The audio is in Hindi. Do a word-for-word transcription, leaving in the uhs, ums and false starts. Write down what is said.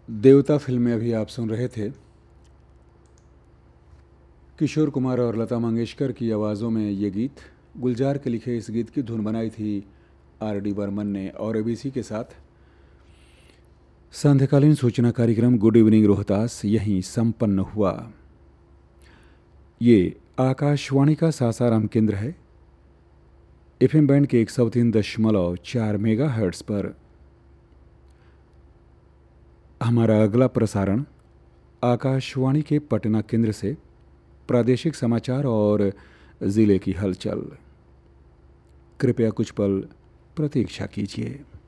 देवता फिल्म में अभी आप सुन रहे थे किशोर कुमार और लता मंगेशकर की आवाज़ों में ये गीत। गुलजार के लिखे इस गीत की धुन बनाई थी आर डी बर्मन ने और एबीसी के साथ सांध्यकालीन सूचना कार्यक्रम गुड इवनिंग रोहतास यहीं संपन्न हुआ। ये आकाशवाणी का सासाराम केंद्र है। एफएम बैंड के एक सौ तीन दशमलव चार मेगा हर्ट्स पर हमारा अगला प्रसारण आकाशवाणी के पटना केंद्र से प्रादेशिक समाचार और ज़िले की हलचल। कृपया कुछ पल प्रतीक्षा कीजिए।